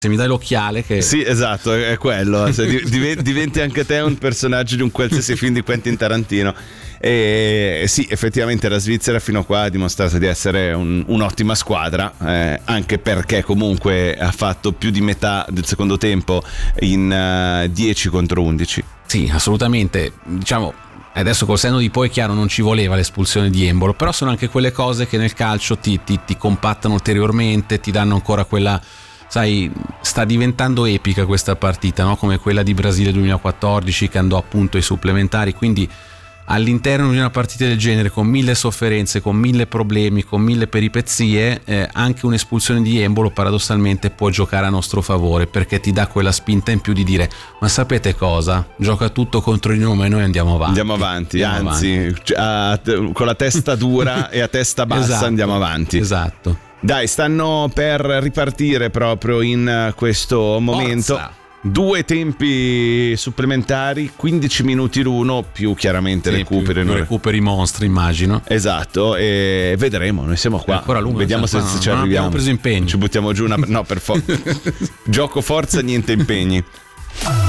Se mi dai l'occhiale che... Sì, esatto, è quello. Se diventi anche te un personaggio di un qualsiasi film di Quentin Tarantino. E sì, effettivamente la Svizzera fino a qua ha dimostrato di essere un'ottima squadra, anche perché comunque ha fatto più di metà del secondo tempo in 10 contro 11. Sì, assolutamente. Diciamo, adesso col senno di poi è chiaro, non ci voleva l'espulsione di Embolo, però sono anche quelle cose che nel calcio ti compattano ulteriormente, ti danno ancora quella... Sai, sta diventando epica questa partita, no? Come quella di Brasile 2014 che andò appunto ai supplementari, quindi all'interno di una partita del genere, con 1000 sofferenze, con 1000 problemi, con 1000 peripezie, anche un'espulsione di Embolo paradossalmente può giocare a nostro favore, perché ti dà quella spinta in più di dire: ma sapete cosa? Gioca tutto contro di noi, ma noi andiamo avanti. Anzi, con la testa dura e a testa bassa, esatto, andiamo avanti. Esatto. Dai, stanno per ripartire proprio in questo momento. Forza. 2 tempi supplementari, 15 minuti l'uno, più chiaramente recuperi mostri, immagino. Esatto, e vedremo, noi siamo qua. Ancora lungo, vediamo se ci arriviamo. Abbiamo preso impegni. Ci buttiamo giù no, per gioco forza, niente impegni.